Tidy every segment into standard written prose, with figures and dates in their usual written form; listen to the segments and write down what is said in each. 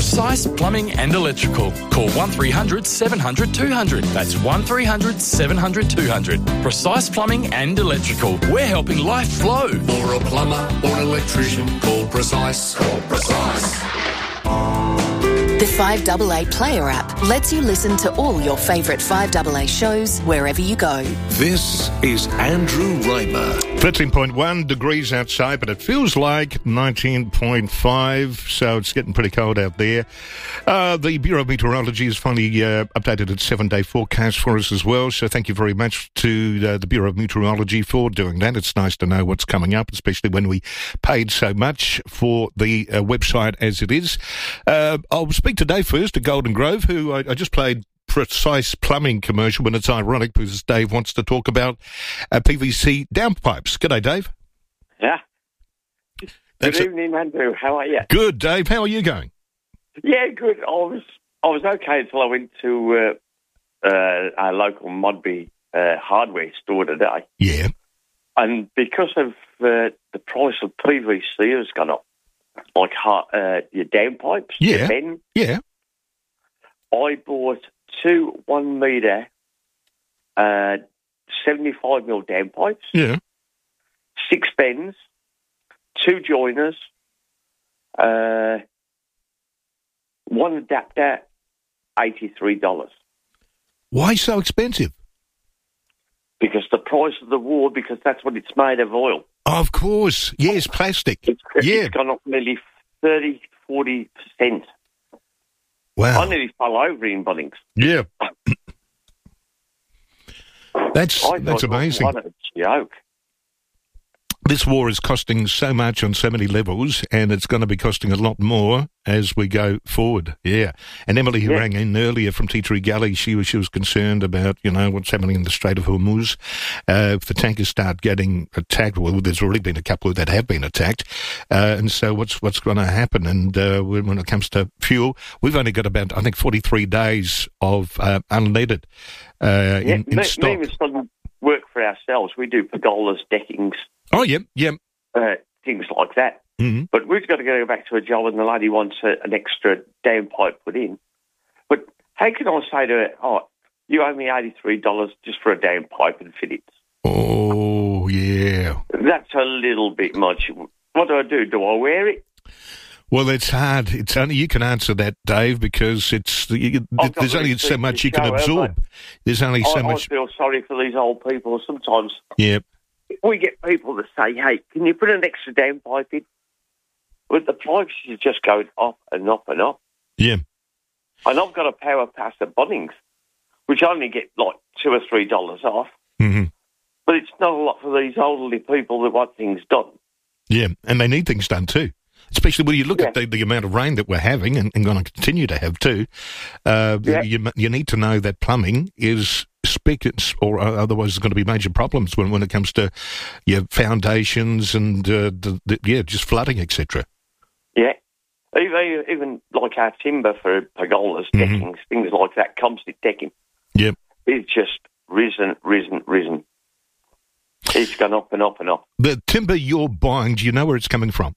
Precise Plumbing and Electrical. Call 1300 700 200. That's 1300 700 200. Precise Plumbing and Electrical. We're helping life flow. For a plumber or an electrician, call Precise. Call Precise. The 5AA Player app lets you listen to all your favourite 5AA shows wherever you go. This is Andrew Raymer. 13.1 degrees outside, but it feels like 19.5, so it's getting pretty cold out there. The Bureau of Meteorology has finally updated its 7-day forecast for us as well, so thank you very much to the Bureau of Meteorology for doing that. It's nice to know what's coming up, especially when we paid so much for the website as it is. I'll speak today first to Golden Grove, who I just played Precise Plumbing commercial, but it's ironic because Dave wants to talk about PVC downpipes. G'day, Dave. Yeah. Good evening, Andrew. How are you? Good, Dave. How are you going? Yeah, good. I was okay until I went to our local Modby hardware store today. Yeah. And because of the price of PVC has gone up, like your downpipes, yeah, Ben, yeah, I bought 2 1 metre 75 mil downpipes, yeah, 6 bends, 2 joiners, 1 adapter, $83. Why so expensive? Because the price of the wood, because that's what it's made of, oil. Of course, yes, plastic. It's gone up nearly 30-40%. Wow. I nearly fell over in Bunnings. Yeah. That's amazing. What a joke. This war is costing so much on so many levels, and it's going to be costing a lot more as we go forward. Yeah. And Emily, who rang in earlier from Tea Tree Gully, she was concerned about, what's happening in the Strait of Hormuz. If the tankers start getting attacked, well, there's already been a couple that have been attacked. And so what's going to happen? And when it comes to fuel, we've only got about, I think, 43 days of unleaded in stock. Me and my son work for ourselves. We do pergolas, deckings. Oh, yeah, yeah. Things like that. Mm-hmm. But we've got to go back to a job and the lady wants an extra downpipe put in. But how can I say to her, you owe me $83 just for a downpipe and fit it? Oh, yeah. That's a little bit much. What do? Do I wear it? Well, it's hard. It's only you can answer that, Dave, because there's only so much you can absorb. There's only so much. I feel sorry for these old people sometimes. Yeah. We get people that say, hey, can you put an extra downpipe in? But the prices are just going up and up and up. Yeah. And I've got a power pass at Bunnings, which I only get like $2 or $3 off. Mm-hmm. But it's not a lot for these elderly people that want things done. Yeah, and they need things done too. Especially when you look at the amount of rain that we're having and going to continue to have too. You need to know that plumbing is spigots, or otherwise there's going to be major problems when it comes to your foundations and just flooding, etc. Yeah, even like our timber for pergolas, deckings, things like that, composite decking. Yep, it's just risen. It's gone up and up and up. The timber you're buying, do you know where it's coming from?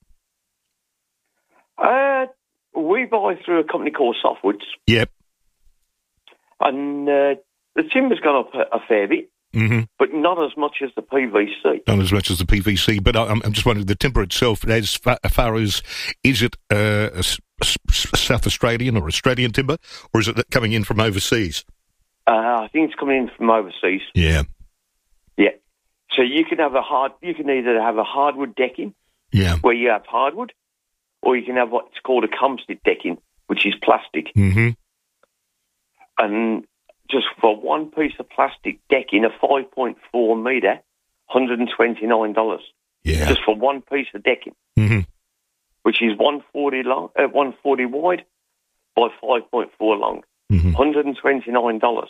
We buy through a company called Softwoods. Yep. And the timber's gone up a fair bit, but not as much as the PVC. Not as much as the PVC, but I'm just wondering, the timber itself, as far as, is it South Australian or Australian timber, or is it coming in from overseas? I think it's coming in from overseas. Yeah. Yeah. So you can either have a hardwood decking, where you have hardwood, or you can have what's called a composite decking, which is plastic. Mm-hmm. And just for one piece of plastic decking, a 5.4 metre, $129. Yeah. Just for one piece of decking, which is 140 long, 140 wide by 5.4 long, $129.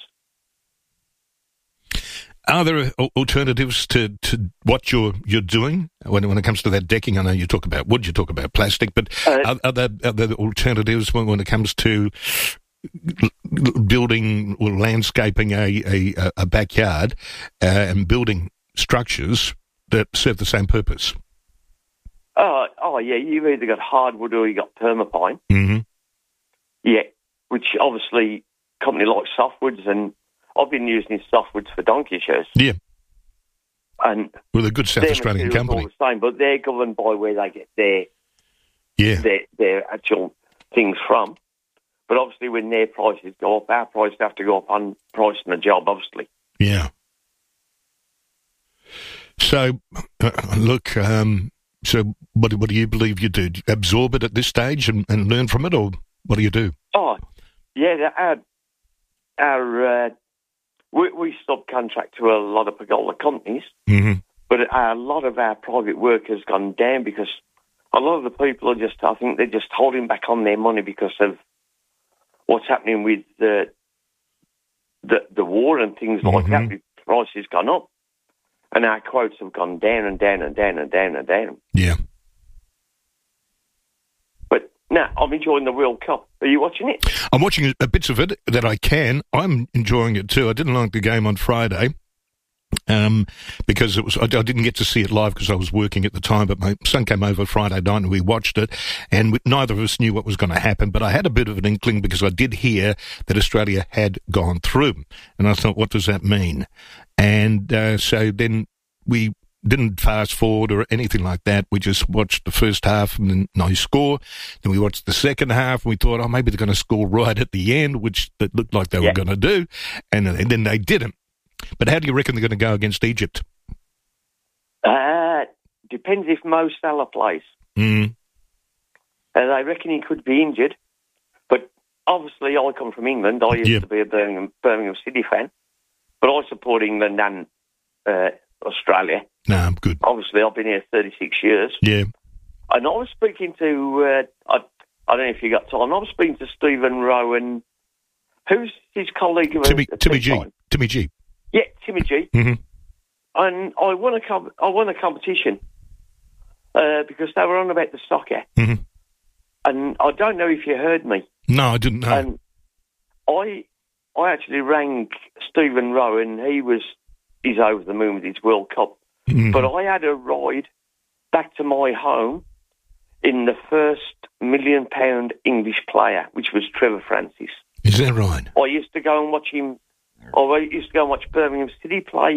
Are there alternatives to what you're doing when it comes to that decking? I know you talk about wood, you talk about plastic, but are there alternatives when it comes to building or landscaping a backyard and building structures that serve the same purpose? Oh yeah, you've either got hardwood or you got permapine. Mm-hmm. Yeah, which obviously a company like Softwoods, and I've been using Softwoods for donkey years. Yeah. And with a good South Australian company. All the same, but they're governed by where they get their actual things from. But obviously, when their prices go up, our prices have to go up on pricing the job, obviously. Yeah. So, look, so what do you believe you do? Do you absorb it at this stage and learn from it, or what do you do? Oh, yeah, we subcontract to a lot of Pergola companies, but a lot of our private work has gone down because a lot of the people are I think they're just holding back on their money because of what's happening with the war and things like that. The prices gone up, and our quotes have gone down and down and down and down and down. Yeah. But no, I'm enjoying the World Cup. Are you watching it? I'm watching bits of it that I can. I'm enjoying it too. I didn't like the game on Friday. Because I didn't get to see it live because I was working at the time, but my son came over Friday night and we watched it, and neither of us knew what was going to happen, but I had a bit of an inkling because I did hear that Australia had gone through, and I thought, what does that mean? And so then we didn't fast forward or anything like that. We just watched the first half and then no score. Then we watched the second half and we thought, maybe they're going to score right at the end, which that looked like they were going to do, and then they didn't. But how do you reckon they're going to go against Egypt? Depends if Mo Salah plays. Mm. I reckon he could be injured. But obviously, I come from England. I used to be a Birmingham City fan. But I support England and Australia. No, I'm good. Obviously, I've been here 36 years. Yeah. And I was speaking to, I don't know if you got time, I was speaking to Stephen Rowe and who's his colleague? Timmy G. Yeah, Timmy G. Mm-hmm. And I won a competition because they were on about the soccer. Mm-hmm. And I don't know if you heard me. No, I didn't know. And I actually rang Stephen Rowe, and he's over the moon with his World Cup. Mm-hmm. But I had a ride back to my home in the first £1 million English player, which was Trevor Francis. Is that right? I used to go and watch him. I used to go and watch Birmingham City play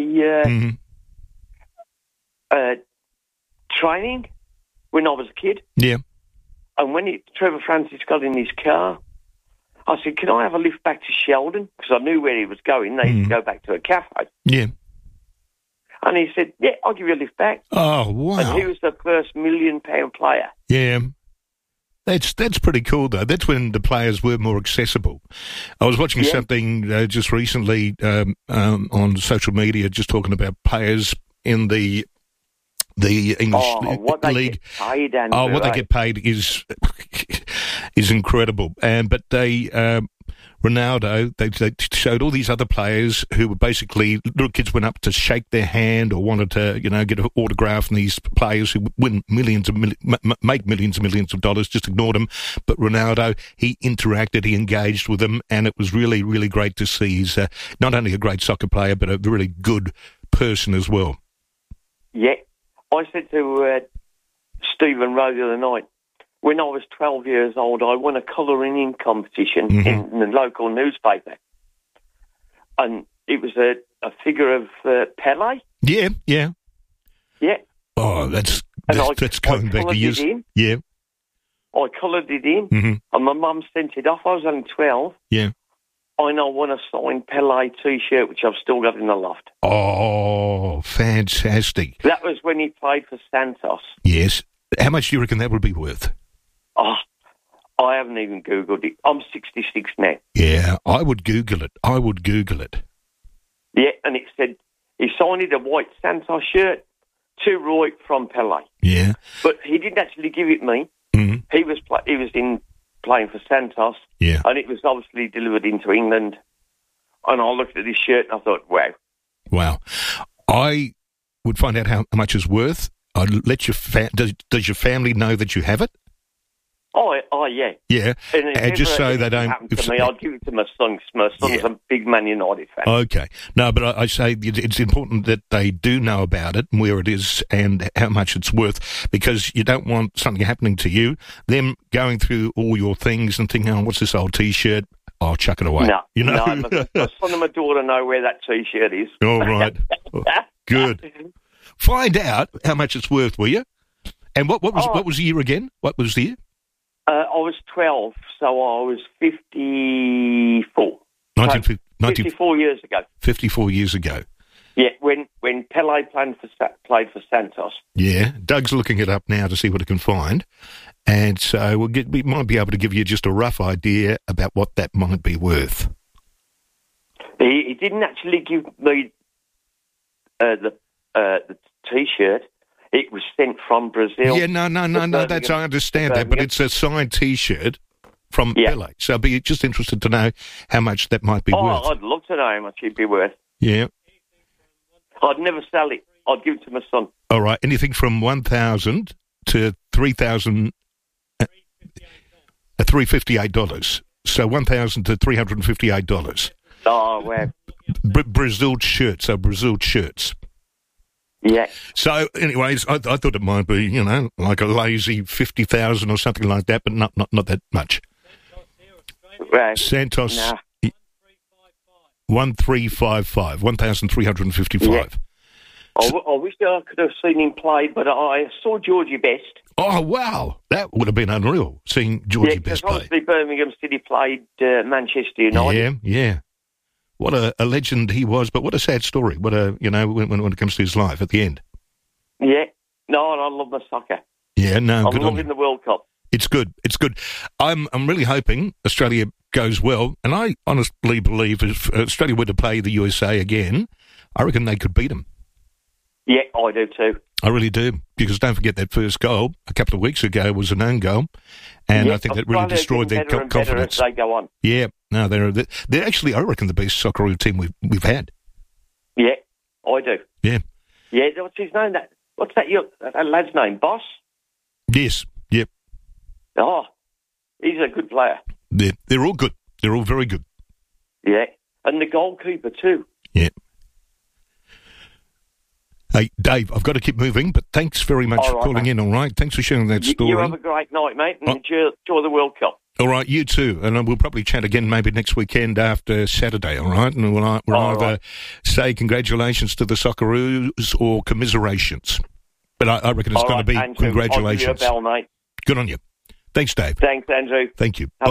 training when I was a kid. Yeah. And when Trevor Francis got in his car, I said, can I have a lift back to Sheldon? Because I knew where he was going. They used to go back to a cafe. Yeah. And he said, yeah, I'll give you a lift back. Oh, wow. And he was the first £1 million player. Yeah. That's pretty cool, though. That's when the players were more accessible. I was watching something just recently on social media, just talking about players in the English league. What they get paid is incredible. But Ronaldo, they showed all these other players who were basically, little kids went up to shake their hand or wanted to, get an autograph from these players who win make millions and millions of dollars, just ignored them. But Ronaldo, he interacted, he engaged with them, and it was really, really great to see. He's not only a great soccer player, but a really good person as well. Yeah. I said to Stephen Rowe the other night, when I was 12 years old, I won a colouring in competition in the local newspaper. And it was a figure of Pele. Yeah. Yeah. Oh, that's going back years. Yeah. I coloured it in, and my mum sent it off. I was only 12. Yeah. And I won a signed Pele T-shirt, which I've still got in the loft. Oh, fantastic. That was when he played for Santos. Yes. How much do you reckon that would be worth? Oh, I haven't even Googled it. I'm 66 now. Yeah, I would Google it. Yeah, and it said he signed it a white Santos shirt to Roy from Pele. Yeah. But he didn't actually give it me. Mm-hmm. He was playing for Santos. Yeah. And it was obviously delivered into England. And I looked at his shirt and I thought, wow. Wow. I would find out how much it's worth. I'd let does your family know that you have it? Oh, yeah. Yeah, and just so they don't... Happened to me, I'd give it to my son, 'cause my son's a big Man United fan. Okay. No, but I say it's important that they do know about it and where it is and how much it's worth, because you don't want something happening to you, them going through all your things and thinking, oh, what's this old T-shirt? Oh, chuck it away. No, you know? no, my son and my daughter know where that T-shirt is. All right. Good. Find out how much it's worth, will you? And what was the year again? What was the year? I was 12, so I was 54. 54 years ago. 54 years ago. Yeah, when Pele played for Santos. Yeah, Doug's looking it up now to see what he can find. And so we might be able to give you just a rough idea about what that might be worth. He didn't actually give me the T-shirt. It was sent from Brazil. Yeah, no, I understand that, but it's a signed T-shirt from Pele. So I'd be just interested to know how much that might be worth. I'd love to know how much it'd be worth. Yeah. I'd never sell it. I'd give it to my son. All right, anything from 1,000 to 3,000, $358. So 1,000 to $358. Oh, wow. Brazil shirts. Yeah. So, anyways, I thought it might be, like a lazy 50,000 or something like that, but not that much. Right. Santos, 1355, 1,355. Yeah. I wish I could have seen him play, but I saw Georgie Best. Oh, wow. That would have been unreal, seeing Georgie Best play. Obviously Birmingham City played Manchester United. Yeah. What a legend he was, but what a sad story. What a, when it comes to his life at the end. Yeah. No, I love my soccer. Yeah, no, I'm loving the World Cup. It's good. I'm really hoping Australia goes well, and I honestly believe if Australia were to play the USA again, I reckon they could beat them. Yeah, I do too. I really do, because don't forget that first goal a couple of weeks ago was an own goal, and I think that really destroyed their confidence. As they go on. Yeah, no, they're actually, I reckon, the best Socceroo team we've had. Yeah, I do. Yeah. Yeah, what's his name? What's that lad's name? Boss? Yes, yep. Oh, he's a good player. They're all good. They're all very good. Yeah, and the goalkeeper too. Yeah. Hey, Dave, I've got to keep moving, but thanks very much for calling in, all right? Thanks for sharing that story. You have a great night, mate, and enjoy the World Cup. All right, you too. And we'll probably chat again maybe next weekend after Saturday, all right? And we'll either say congratulations to the Socceroos or commiserations. But I reckon it's going to be Andrew, congratulations. I'll give you a bell, mate. Good on you. Thanks, Dave. Thanks, Andrew. Thank you.